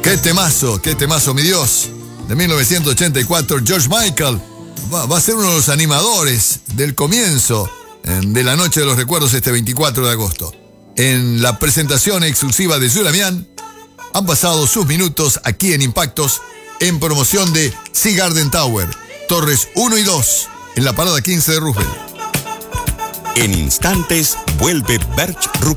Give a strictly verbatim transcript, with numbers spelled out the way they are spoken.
Qué temazo, qué temazo, mi Dios. De mil novecientos ochenta y cuatro, George Michael va, va a ser uno de los animadores del comienzo de la Noche de los Recuerdos este veinticuatro de agosto. En la presentación exclusiva de Zulamian, han pasado sus minutos aquí en Impactos en promoción de Sea Garden Tower, Torres uno y dos, en la parada quince de Roosevelt. En instantes vuelve Berch Rup